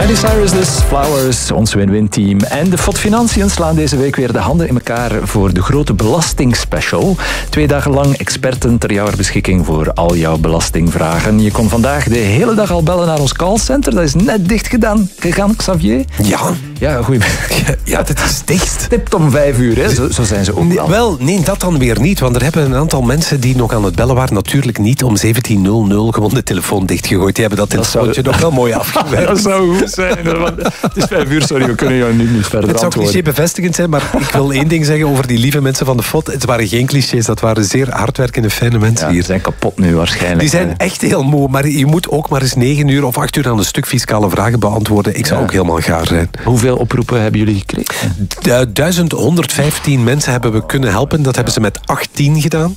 Miley Cyrus dus, Flowers, ons win-win-team. En de FOD Financiën slaan deze week weer de handen in elkaar voor de grote belastingspecial. 2 dagen lang experten ter jouw beschikking voor al jouw belastingvragen. Je kon vandaag de hele dag al bellen naar ons callcenter. Dat is net dicht gegaan, Xavier. Ja, goedemiddag. Ja, dat is dicht. Stipt om 5 uur, hè? Zo zijn ze ook al. Wel, nee, dat dan weer niet. Want er hebben een aantal mensen die nog aan het bellen waren natuurlijk niet om 17:00 gewoon de telefoon dichtgegooid. Die hebben dat telefoontje nog wel mooi afgewerkt. Dat zou goed zijn. Het is 5 uur, sorry, we kunnen jou nu niet verder Het zou antwoorden. cliché bevestigend zijn, maar ik wil één ding zeggen over die lieve mensen van de FOD. Het waren geen clichés, dat waren zeer hardwerkende, fijne mensen Die hier. zijn kapot nu waarschijnlijk. Die zijn echt heel moe, maar je moet ook maar eens 9 uur of 8 uur aan een stuk fiscale vragen beantwoorden. Ik zou ook helemaal gaar zijn. Hoeveel oproepen hebben jullie gekregen? 1115 mensen hebben we kunnen helpen. Dat hebben ze met 18 gedaan.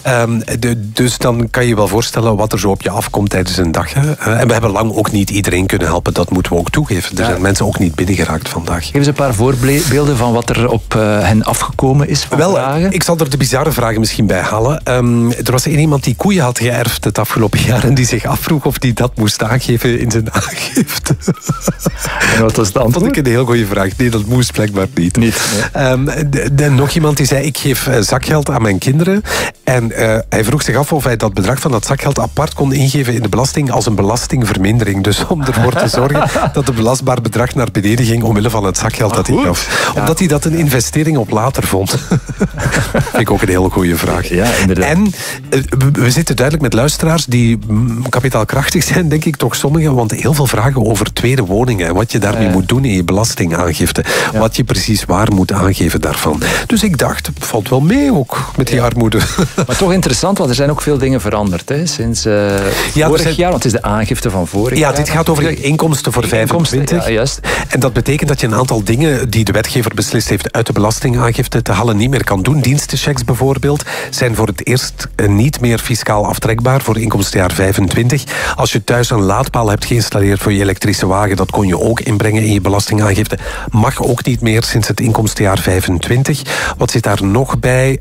Dus dan kan je wel voorstellen wat er zo op je afkomt tijdens een dag. Hè. En we hebben lang ook niet iedereen kunnen helpen. Dat moeten we ook toegeven. Er zijn mensen ook niet binnengeraakt vandaag. Geef eens een paar voorbeelden van wat er op hen afgekomen is van vragen. Ik zal er de bizarre vragen misschien bij halen. Er was iemand die koeien had geërfd het afgelopen jaar en die zich afvroeg of hij dat moest aangeven in zijn aangifte. En wat was het Dat antwoord? vond ik een heel goede vraag. Nee, dat moest blijkbaar niet. Nog iemand die zei, ik geef zakgeld aan mijn kinderen. En hij vroeg zich af of hij dat bedrag van dat zakgeld apart kon ingeven in de belasting als een belastingvermindering. Dus om ervoor te zorgen dat het belastbaar bedrag naar beneden ging omwille van het zakgeld dat hij gaf. Omdat hij dat een investering op later vond. Vind ik ook een heel goede vraag. Ja, inderdaad. En we zitten duidelijk met luisteraars die kapitaalkrachtig zijn, denk ik toch sommigen. Want heel veel vragen over tweede woningen. En wat je daarmee moet doen in je belastingaangifte. Wat je precies waar moet aangeven daarvan. Dus ik dacht, het valt wel mee ook met die armoede. Maar toch interessant, want er zijn ook veel dingen veranderd hè, sinds vorig jaar. Want het is de aangifte van vorig jaar. Ja, dit gaat over inkomsten voor 25. Ja, juist. En dat betekent dat je een aantal dingen die de wetgever beslist heeft uit de belastingaangifte te halen niet meer kan doen. Dienstenchecks bijvoorbeeld zijn voor het eerst niet meer fiscaal aftrekbaar voor inkomstenjaar 25. Als je thuis een laadpaal hebt geïnstalleerd voor je elektrische wagen, dat kon je ook inbrengen in je belastingaangifte. Mag ook niet meer sinds het inkomstenjaar 25. Wat zit daar nog bij?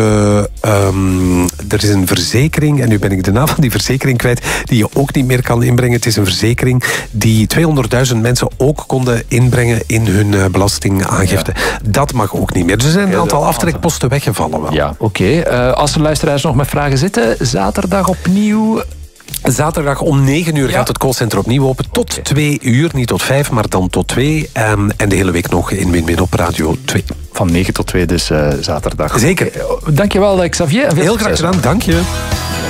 Er is een verzekering, en nu ben ik de naam van die verzekering kwijt, die je ook niet meer kan inbrengen. Het is een verzekering die 200.000 mensen ook konden inbrengen in hun belastingaangifte. Dat mag ook niet meer. Dus er zijn een aantal aftrekposten weggevallen wel. Ja, oké. Als er luisteraars nog met vragen zitten, zaterdag opnieuw. Zaterdag om 9 uur gaat het callcenter opnieuw open. Tot 2 uur, niet tot 5, maar dan tot 2. En de hele week nog in Win-Win op Radio 2. Van 9 tot 2 dus zaterdag. Zeker. Dankjewel Xavier. Heel graag gedaan, dank je.